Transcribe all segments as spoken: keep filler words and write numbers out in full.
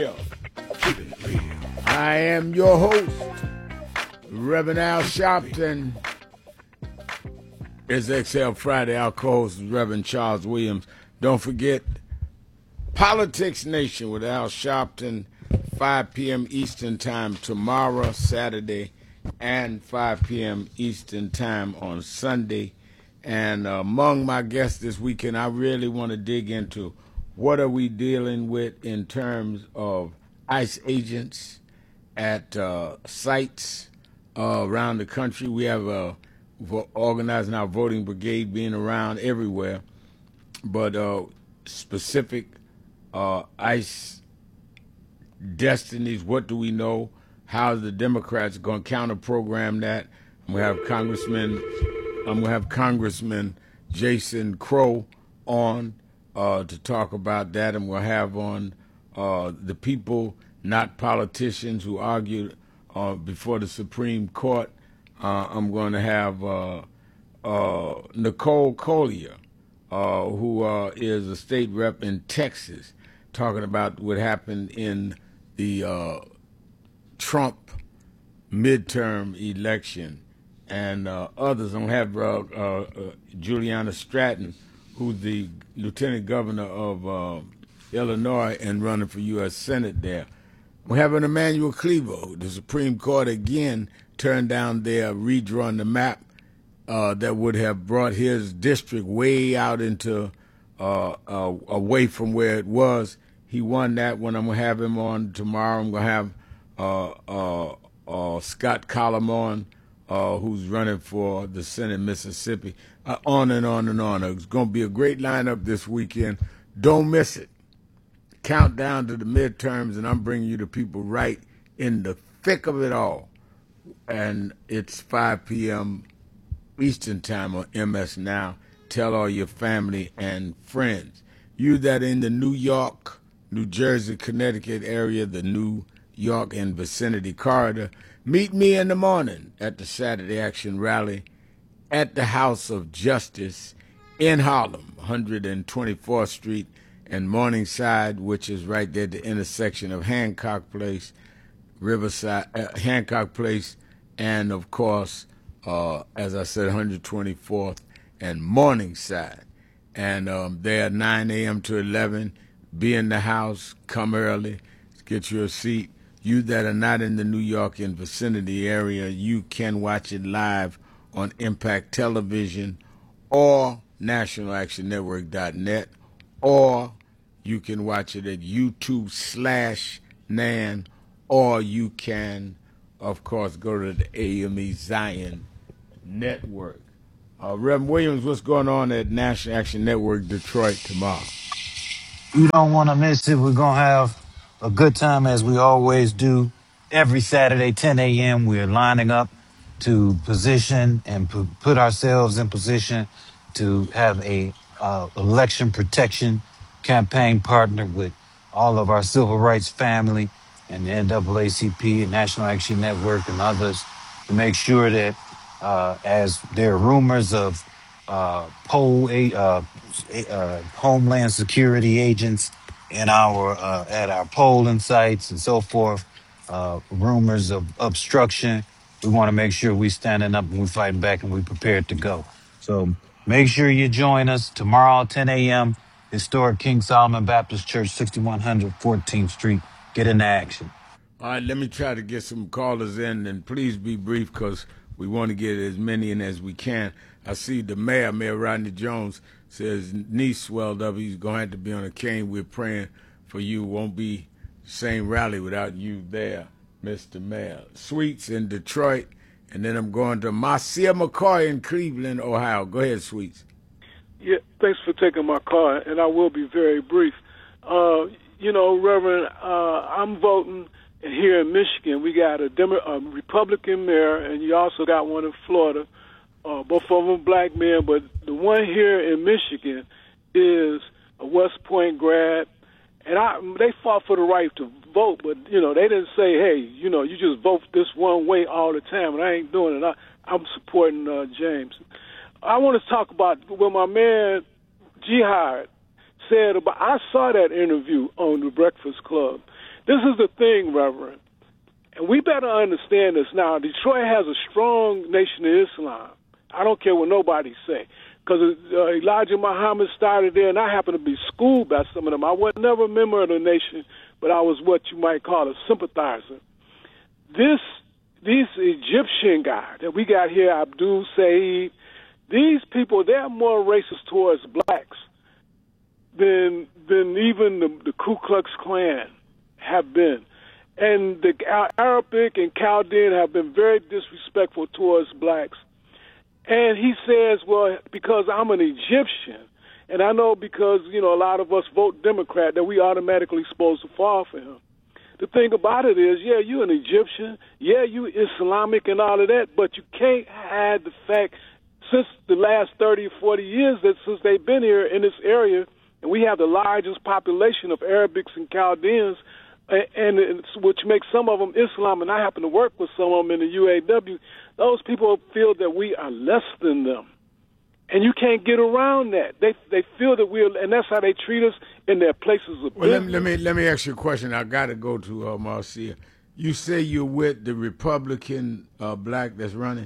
I am your host, Reverend Al Sharpton. It's X L Friday. Our co-host is Reverend Charles Williams. Don't forget, Politics Nation with Al Sharpton, five p.m. Eastern Time tomorrow, Saturday, and five p.m. Eastern Time on Sunday. And uh, among my guests this weekend, I really want to dig into what are we dealing with in terms of ICE agents at uh, sites uh, around the country. We have uh, organizing our voting brigade being around everywhere, but uh, specific uh, ICE destinies. What do we know? How are the Democrats going to counter program that? We have Congressman. I'm going to have Congressman Jason Crow on uh, to talk about that, and we'll have on uh, the people, not politicians, who argued uh, before the Supreme Court. Uh, I'm going to have uh, uh, Nicole Collier, uh, who uh, is a state rep in Texas, talking about what happened in the uh, Trump midterm election, and uh, others. I'm going to have uh, uh, uh, Juliana Stratton, who's the lieutenant governor of uh, Illinois and running for U S Senate there. We're having Emmanuel Cleaver. The Supreme Court again turned down their redrawing the map uh, that would have brought his district way out into uh, uh, away from where it was. He won that one. I'm going to have him on tomorrow. I'm going to have uh, uh, uh, Scott Collum on, uh, who's running for the Senate Mississippi. Uh, on and on and on. It's going to be a great lineup this weekend. Don't miss it. Countdown to the midterms, and I'm bringing you the people right in the thick of it all. And it's five p.m. Eastern Time on M S Now. Tell all your family and friends. You that in the New York, New Jersey, Connecticut area, the New York and vicinity corridor, meet me in the morning at the Saturday Action Rally at the House of Justice in Harlem, one hundred twenty-fourth Street and Morningside, which is right there at the intersection of Hancock Place, Riverside, uh, Hancock Place, and of course, uh, as I said, one hundred twenty-fourth and Morningside. And um, there at nine a.m. to eleven, be in the house, come early, get you a seat. You that are not in the New York and vicinity area, you can watch it live on Impact Television or National Action Network dot net, or you can watch it at YouTube slash Nan, or you can, of course, go to the A M E Zion Network. Uh, Reverend Williams, what's going on at National Action Network Detroit tomorrow? You don't want to miss it. We're going to have a good time as we always do. Every Saturday, ten a.m., we're lining up to position and pu- put ourselves in position to have a uh, election protection campaign partner with all of our civil rights family and the N double A C P and National Action Network and others to make sure that uh, as there are rumors of uh, poll a, uh, uh, Homeland Security agents in our uh, at our polling sites and so forth. Uh, rumors of obstruction. We want to make sure we standing up and we fighting back and we prepared to go. So make sure you join us tomorrow, ten a.m. Historic King Solomon Baptist Church, sixty-one hundred fourteenth Street. Get into action. All right, let me try to get some callers in, and please be brief because we want to get as many in as we can. I see the mayor, Mayor Rodney Jones, says knee swelled up. He's going to have to be on a cane. We're praying for you. Won't be the same rally without you there, Mister Mayor. Sweets in Detroit, and then I'm going to Marcia McCoy in Cleveland, Ohio. Go ahead, Sweets. Yeah, thanks for taking my call, and I will be very brief. Uh, you know, Reverend, uh, I'm voting here in Michigan. We got a, Demo- a Republican mayor, and you also got one in Florida. Uh, both of them black men, but the one here in Michigan is a West Point grad, and I, they fought for the right to vote, but, you know, they didn't say, hey, you know, you just vote this one way all the time, and I ain't doing it. I, I'm supporting uh, James. I want to talk about what my man Jihad said about, I saw that interview on the Breakfast Club, This is the thing, Reverend, and we better understand this now. Detroit has a strong nation of Islam. I don't care what nobody say, because uh, Elijah Muhammad started there, and I happen to be schooled by some of them. I was never a member of the nation, but I was what you might call a sympathizer. This, these Egyptian guys that we got here, Abdul Said, these people, they're more racist towards blacks than than even the, the Ku Klux Klan have been. And the Arabic and Chaldean have been very disrespectful towards blacks. And he says, well, because I'm an Egyptian, and I know because, you know, a lot of us vote Democrat, that we automatically supposed to fall for him. The thing about it is, yeah, you're an Egyptian, yeah, you Islamic and all of that, but you can't hide the fact since the last thirty or forty years that since they've been here in this area, and we have the largest population of Arabics and Chaldeans, and, and which makes some of them Islam, and I happen to work with some of them in the U A W, those people feel that we are less than them. And you can't get around that. They they feel that we're, and that's how they treat us in their places of well, business. Let me, let me let me ask you a question. I got to go to uh, Marcia. You say you're with the Republican uh, black that's running?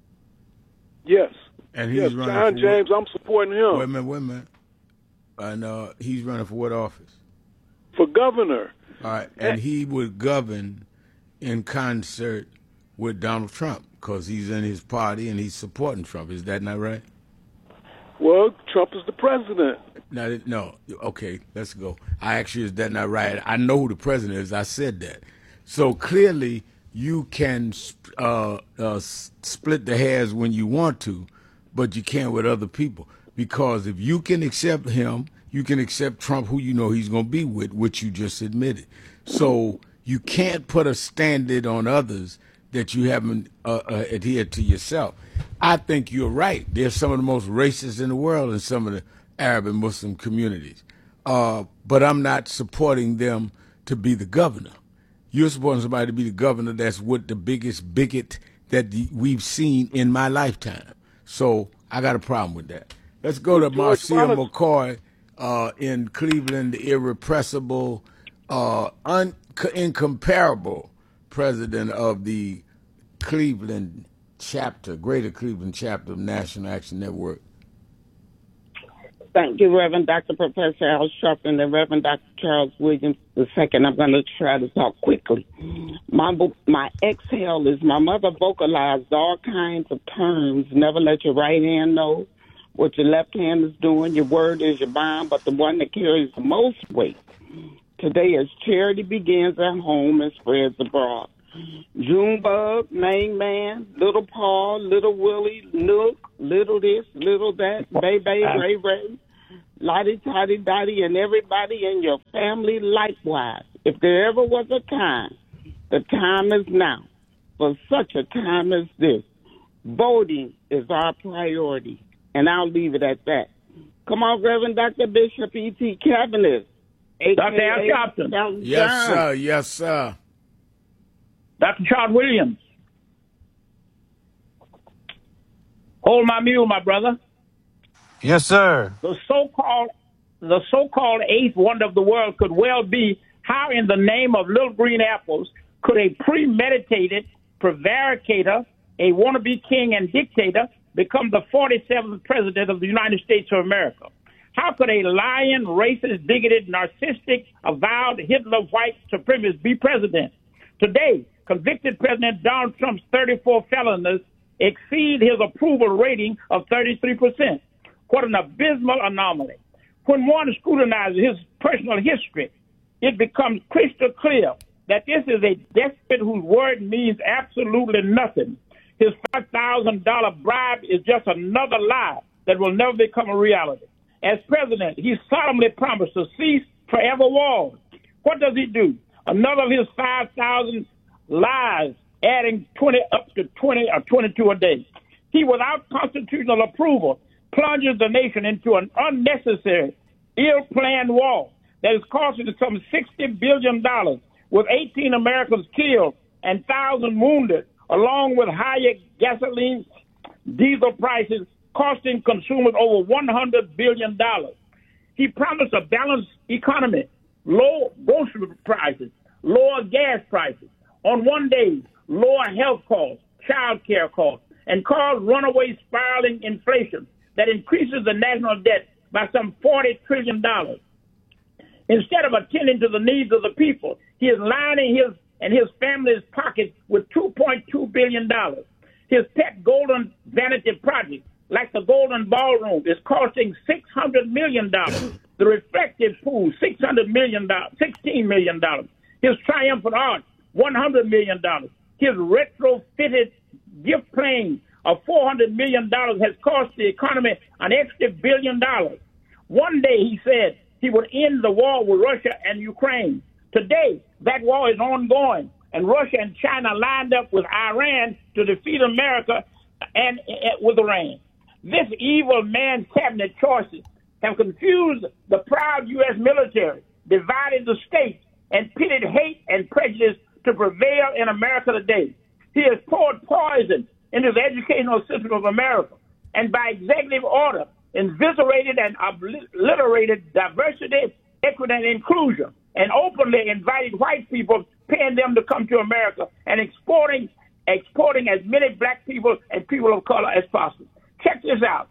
Yes. And he's yes, running John for James, what? I'm supporting him. Wait a minute, wait a minute. And uh, he's running for what office? For governor. All right, and he would govern in concert with Donald Trump because he's in his party and he's supporting Trump. Is that not right? Well, Trump is the president. No, no. Okay, let's go. I actually, is that not right? I know who the president is. I said that. So clearly, you can uh, uh, split the hairs when you want to, but you can't with other people. Because if you can accept him, you can accept Trump, who you know he's going to be with, which you just admitted. So you can't put a standard on others that you haven't uh, uh, adhered to yourself. I think you're right. They're some of the most racist in the world in some of the Arab and Muslim communities. Uh, but I'm not supporting them to be the governor. You're supporting somebody to be the governor that's with the biggest bigot that the, we've seen in my lifetime. So I got a problem with that. Let's go to Marcia McCoy uh, in Cleveland, the irrepressible, uh, un- incomparable president of the Cleveland chapter, Greater Cleveland chapter of National Action Network. Thank you, Reverend Doctor Professor Al Sharpton and Reverend Doctor Charles Williams the second. I'm going to try to talk quickly. My my exhale is my mother vocalized all kinds of terms. Never let your right hand know what your left hand is doing. Your word is your bond, but the one that carries the most weight today is charity begins at home and spreads abroad. Junebug, Main Man, Little Paul, Little Willie, Nook, Little this, Little that, Bay Bay, Ray Ray, Lottie Toddy Dottie, and everybody in your family likewise. If there ever was a time, the time is now. For such a time as this, voting is our priority, and I'll leave it at that. Come on, Reverend Doctor Bishop E T Cabinet. Doctor Al Sharpton. Yes, sir. Yes, sir. Doctor Charles Williams. Hold my mule, my brother. Yes, sir. The so-called the so-called eighth wonder of the world could well be how in the name of little green apples could a premeditated prevaricator, a wannabe king and dictator, become the forty-seventh president of the United States of America? How could a lying, racist, bigoted, narcissistic, avowed Hitler white supremacist be president? Today, convicted President Donald Trump's thirty-four felonies exceed his approval rating of thirty-three percent. What an abysmal anomaly. When one scrutinizes his personal history, it becomes crystal clear that this is a despot whose word means absolutely nothing. His five thousand dollars bribe is just another lie that will never become a reality. As president, he solemnly promised to cease forever wars. What does he do? Another of his five thousand lies, adding twenty up to twenty or twenty-two a day. He, without constitutional approval, plunges the nation into an unnecessary, ill-planned war that is costing some sixty billion dollars, with eighteen Americans killed and thousands wounded, along with higher gasoline, diesel prices, costing consumers over one hundred billion dollars. He promised a balanced economy, low grocery prices, lower gas prices. On one day, lower health costs, child care costs, and cause runaway spiraling inflation that increases the national debt by some forty trillion dollars. Instead of attending to the needs of the people, he is lining his and his family's pockets with two point two billion dollars. His pet golden vanity project, like the Golden Ballroom, is costing six hundred million dollars. The reflective pool, six hundred million dollars, sixteen million dollars. His triumphant arch, one hundred million dollars. His retrofitted gift plane of four hundred million dollars has cost the economy an extra billion dollars. One day, he said, he would end the war with Russia and Ukraine. Today, that war is ongoing, and Russia and China lined up with Iran to defeat America and uh, with Iran. This evil man's cabinet choices have confused the proud U S military, divided the states, and pitted hate and prejudice to prevail in America today. He has poured poison into the educational system of America, and by executive order, inviscerated and obliterated diversity, equity, and inclusion, and openly invited white people, paying them to come to America and exporting exporting as many black people and people of color as possible. Check this out.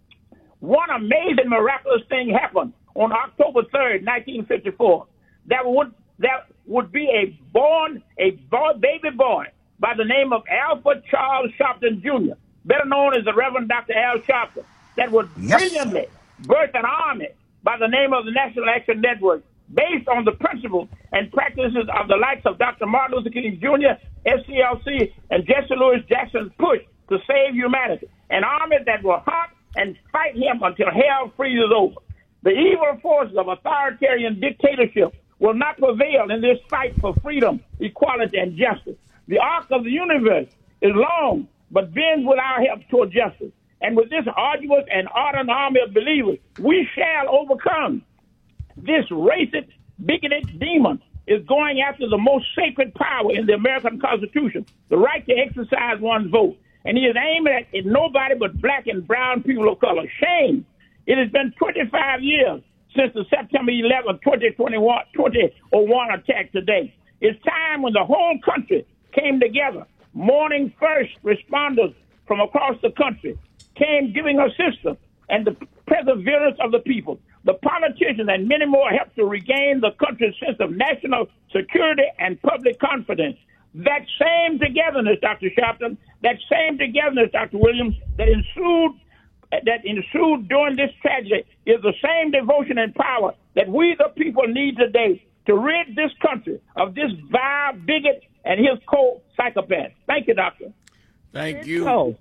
One amazing, miraculous thing happened on October third, nineteen fifty-four. There would there would be a born a boy, baby boy by the name of Alfred Charles Sharpton Junior, better known as the Reverend Doctor Al Sharpton, that would Yes. brilliantly birth an army by the name of the National Action Network, based on the principles and practices of the likes of Doctor Martin Luther King Junior, S C L C, and Jesse Louis Jackson's push to save humanity. An army that will hunt and fight him until hell freezes over. The evil forces of authoritarian dictatorship will not prevail in this fight for freedom, equality, and justice. The arc of the universe is long, but bends with our help toward justice. And with this arduous and ardent army of believers, we shall overcome. This racist, bigoted demon is going after the most sacred power in the American Constitution, the right to exercise one's vote. And he is aiming at, at nobody but black and brown people of color. Shame. It has been twenty-five years since the September eleventh, twenty twenty-one, twenty oh one attack today. It's time when the whole country came together. Morning first responders from across the country came giving assistance and the perseverance of the people. The politicians and many more helped to regain the country's sense of national security and public confidence. That same togetherness, Doctor Sharpton, that same togetherness, Doctor Williams, that ensued that ensued during this tragedy is the same devotion and power that we the people need today to rid this country of this vile bigot and his co-psychopath. Thank you, Doctor. Thank you.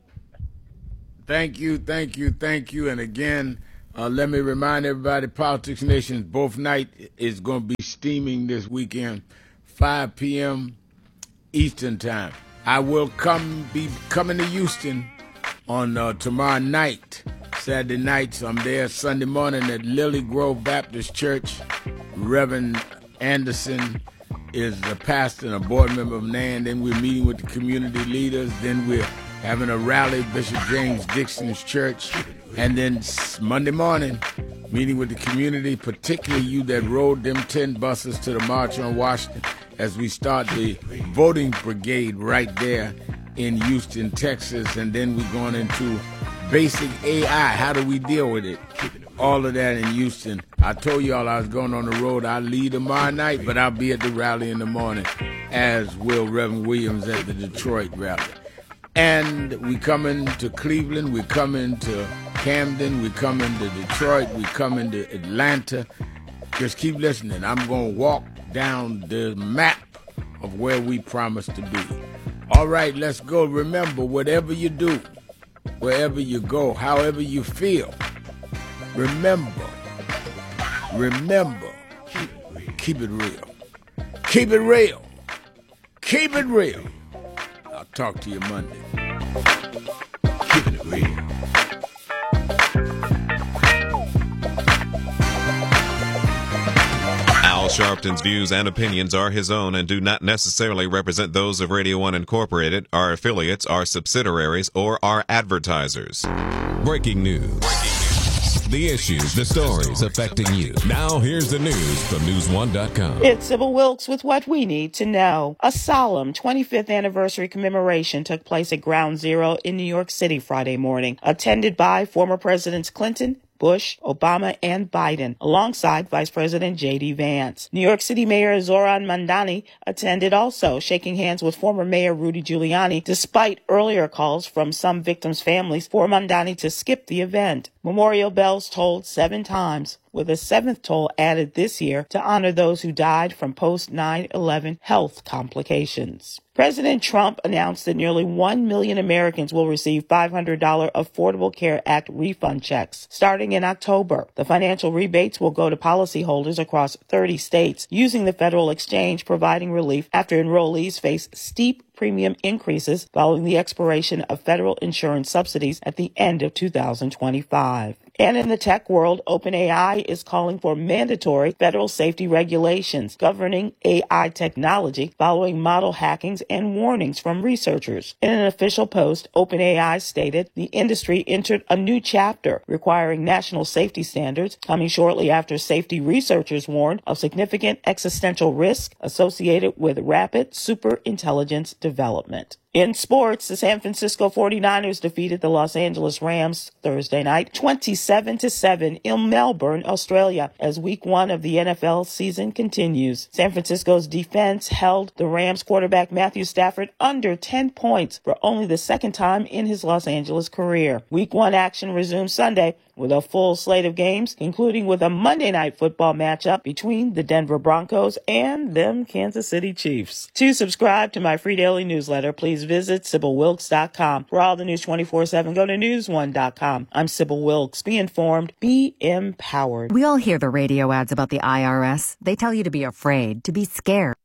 Thank you, thank you, thank you. And again, uh, let me remind everybody, Politics Nation, both night is going to be steaming this weekend, five p.m. Eastern Time. I will come be coming to Houston on uh, tomorrow night, Saturday night. So I'm there Sunday morning at Lily Grove Baptist Church. Reverend Anderson is the pastor and a board member of N A N. Then we're meeting with the community leaders. Then we're having a rally, Bishop James Dixon's church. And then Monday morning, meeting with the community, particularly you that rode them ten buses to the March on Washington, as we start the voting brigade right there in Houston, Texas. And then we're going into basic A I. How do we deal with it? All of that in Houston. I told y'all I was going on the road. I'll leave tomorrow night, but I'll be at the rally in the morning, as will Reverend Williams at the Detroit rally. And we coming to Cleveland, we coming to Camden, we coming to Detroit, we coming to Atlanta. Just keep listening. I'm going to walk down the map of where we promised to be. All right, let's go. Remember, whatever you do, wherever you go, however you feel, remember, remember, keep it real. Keep it real. Keep it real. I'll talk to you Monday. Keeping it real. Al Sharpton's views and opinions are his own and do not necessarily represent those of Radio One Incorporated, our affiliates, our subsidiaries, or our advertisers. Breaking news. Breaking news. The issues, the stories affecting you. Now here's the news from news one dot com. It's Sybil Wilkes with what we need to know. A solemn twenty-fifth anniversary commemoration took place at Ground Zero in New York City Friday morning, attended by former Presidents Clinton, Bush, Obama, and Biden, alongside Vice President J D. Vance. New York City Mayor Zohran Mamdani attended also, shaking hands with former Mayor Rudy Giuliani, despite earlier calls from some victims' families for Mamdani to skip the event. Memorial bells tolled seven times, with a seventh toll added this year to honor those who died from post nine eleven health complications. President Trump announced that nearly one million Americans will receive five hundred dollars Affordable Care Act refund checks starting in October. The financial rebates will go to policyholders across thirty states using the federal exchange, providing relief after enrollees face steep premium increases following the expiration of federal insurance subsidies at the end of two thousand twenty-five. And in the tech world, OpenAI is calling for mandatory federal safety regulations governing A I technology following model hackings and warnings from researchers. In an official post, OpenAI stated the industry entered a new chapter requiring national safety standards, coming shortly after safety researchers warned of significant existential risk associated with rapid superintelligence development. In sports, the San Francisco forty-niners defeated the Los Angeles Rams Thursday night twenty-seven to seven in Melbourne, Australia, as week one of the N F L season continues. San Francisco's defense held the Rams quarterback Matthew Stafford under ten points for only the second time in his Los Angeles career. Week one action resumes Sunday with a full slate of games, concluding with a Monday Night Football matchup between the Denver Broncos and them Kansas City Chiefs. To subscribe to my free daily newsletter, please visit Sybil Wilkes dot com. For all the news twenty-four seven, go to news one dot com. I'm Sybil Wilkes. Be informed, be empowered. We all hear the radio ads about the I R S. They tell you to be afraid, to be scared.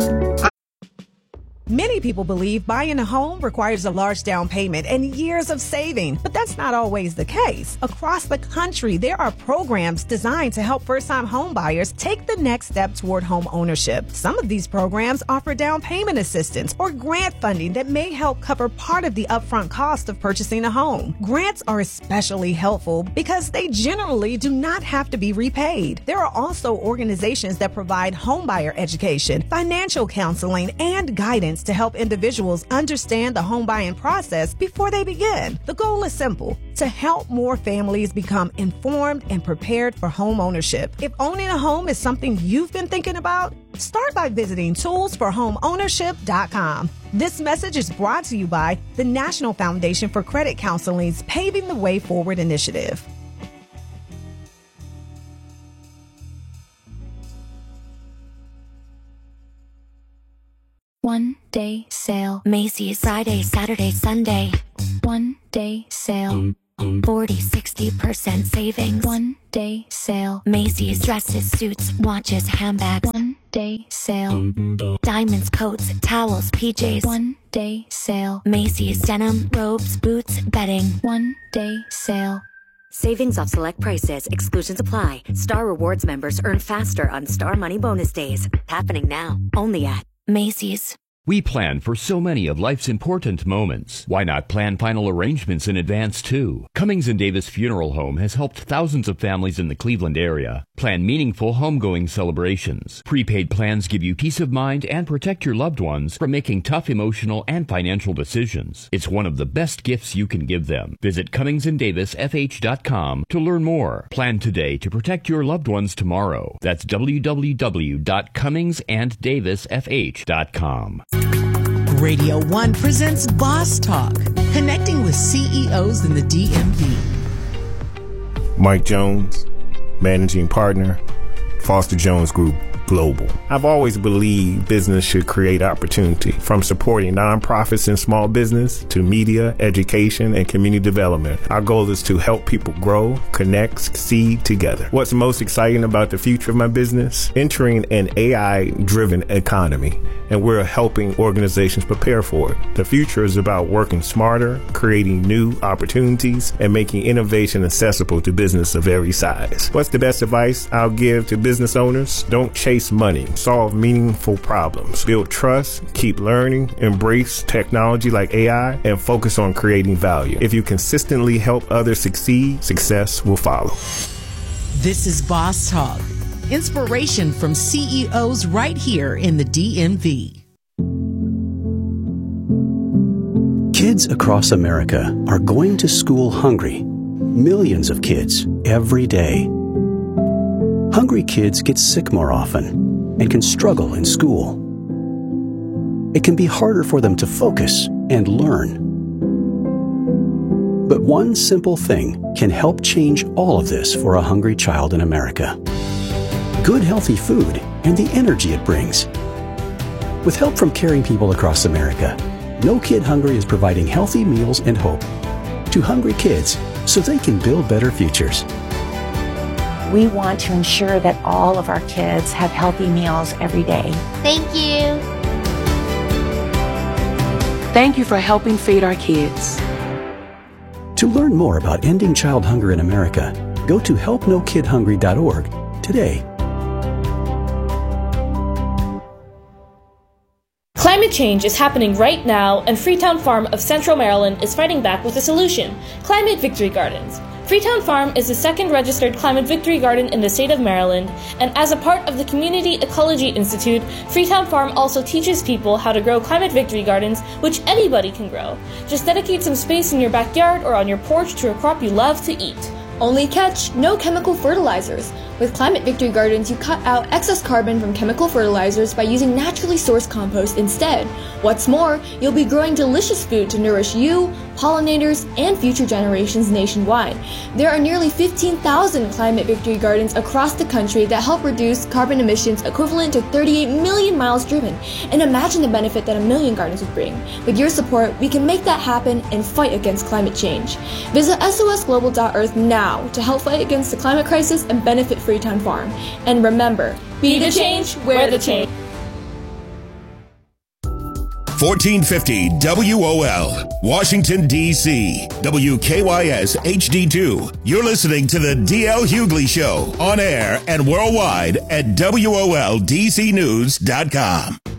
Many people believe buying a home requires a large down payment and years of saving, but that's not always the case. Across the country, there are programs designed to help first-time home buyers take the next step toward home ownership. Some of these programs offer down payment assistance or grant funding that may help cover part of the upfront cost of purchasing a home. Grants are especially helpful because they generally do not have to be repaid. There are also organizations that provide homebuyer education, financial counseling, and guidance to help individuals understand the home buying process before they begin. The goal is simple: to help more families become informed and prepared for home ownership. If owning a home is something you've been thinking about, start by visiting tools for home ownership dot com. This message is brought to you by the National Foundation for Credit Counseling's Paving the Way Forward initiative. One day sale. Macy's. Friday, Saturday, Sunday. One day sale. forty, sixty percent savings. One day sale. Macy's. Dresses, suits, watches, handbags. One day sale. Diamonds, coats, towels, P Js. One day sale. Macy's. Denim, robes, boots, bedding. One day sale. Savings off select prices. Exclusions apply. Star Rewards members earn faster on Star Money Bonus Days. Happening now. Only at Macy's. We plan for so many of life's important moments. Why not plan final arrangements in advance, too? Cummings and Davis Funeral Home has helped thousands of families in the Cleveland area plan meaningful homegoing celebrations. Prepaid plans give you peace of mind and protect your loved ones from making tough emotional and financial decisions. It's one of the best gifts you can give them. Visit Cummings and Davis F H dot com to learn more. Plan today to protect your loved ones tomorrow. That's w w w dot cummings and davis f h dot com. Radio One presents Boss Talk, connecting with C E Os in the D M V. Mike Jones, managing partner, Foster Jones Group Global. I've always believed business should create opportunity, from supporting nonprofits and small business to media, education, and community development. Our goal is to help people grow, connect, succeed together. What's most exciting about the future of my business? Entering an A I-driven economy, and we're helping organizations prepare for it. The future is about working smarter, creating new opportunities, and making innovation accessible to business of every size. What's the best advice I'll give to business owners? Don't chase waste money, solve meaningful problems, build trust, keep learning, embrace technology like A I, and focus on creating value. If you consistently help others succeed, success will follow. This is Boss Talk. Inspiration from C E Os right here in the D M V. Kids across America are going to school hungry. Millions of kids every day. Hungry kids get sick more often and can struggle in school. It can be harder for them to focus and learn. But one simple thing can help change all of this for a hungry child in America. Good, healthy food and the energy it brings. With help from caring people across America, No Kid Hungry is providing healthy meals and hope to hungry kids so they can build better futures. We want to ensure that all of our kids have healthy meals every day. Thank you. Thank you for helping feed our kids. To learn more about ending child hunger in America, go to help no kid hungry dot org today. Climate change is happening right now, and Freetown Farm of Central Maryland is fighting back with a solution: Climate Victory Gardens. Freetown Farm is the second registered Climate Victory Garden in the state of Maryland, and as a part of the Community Ecology Institute, Freetown Farm also teaches people how to grow Climate Victory Gardens, which anybody can grow. Just dedicate some space in your backyard or on your porch to a crop you love to eat. Only catch, no chemical fertilizers. With Climate Victory Gardens, you cut out excess carbon from chemical fertilizers by using naturally sourced compost instead. What's more, you'll be growing delicious food to nourish you, pollinators, and future generations nationwide. There are nearly fifteen thousand Climate Victory Gardens across the country that help reduce carbon emissions equivalent to thirty-eight million miles driven. And imagine the benefit that a million gardens would bring. With your support, we can make that happen and fight against climate change. Visit S O S global dot earth now to help fight against the climate crisis and benefit Freetown Farm. And remember, be the change, wear the change. fourteen fifty W O L, Washington, D C W K Y S H D two. You're listening to the D L Hughley Show on air and worldwide at W O L D C news dot com.